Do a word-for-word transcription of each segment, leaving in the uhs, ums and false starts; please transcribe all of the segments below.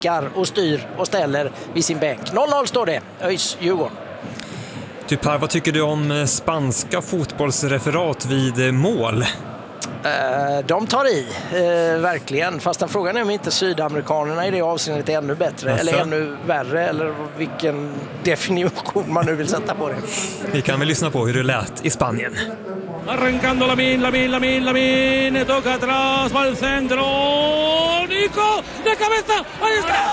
nickar och styr och ställer vid sin bänk. noll noll står det. ÖIS Djurgården. Du Per, vad tycker du om spanska fotbollsreferat vid mål? Uh, de tar i, uh, verkligen. Fast den frågan är om inte sydamerikanerna i det avseendet är ännu bättre. Alltså. Eller ännu värre. Eller vilken definition man nu vill sätta på det. Vi kan väl lyssna på hur det lät i Spanien. Arrancando Lamin, Lamin, Lamin, Lamin. Toca atrás, va al centro. Nico, de cabeza. Ahí está.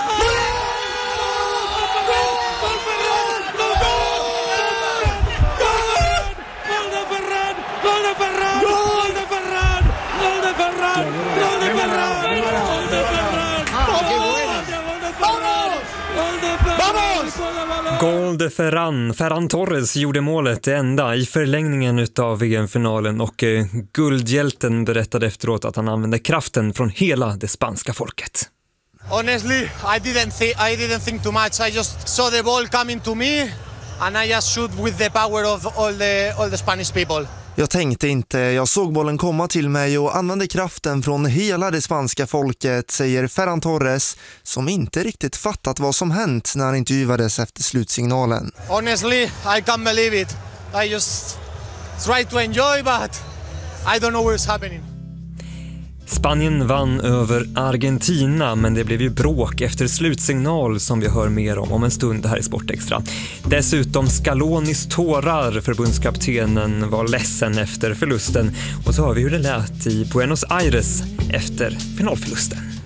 Gol de Ferran. Ferran Torres gjorde målet det enda i förlängningen av V M-finalen och eh, guldhjälten berättade efteråt att han använde kraften från hela det spanska folket. Honestly, I didn't think I didn't think too much. I just saw the ball coming to me and I just shoot with the power of all the all the Spanish people. Jag tänkte inte, jag såg bollen komma till mig och använde kraften från hela det spanska folket, säger Ferran Torres, som inte riktigt fattat vad som hänt när han intervjuades efter slutsignalen. Honestly, I can't believe it. I just try to enjoy, but I don't know what's happening. Spanien vann över Argentina, men det blev ju bråk efter slutsignal som vi hör mer om om en stund här i Sportextra. Dessutom Scalonis tårar, förbundskaptenen var ledsen efter förlusten, och så hör vi hur det lät i Buenos Aires efter finalförlusten.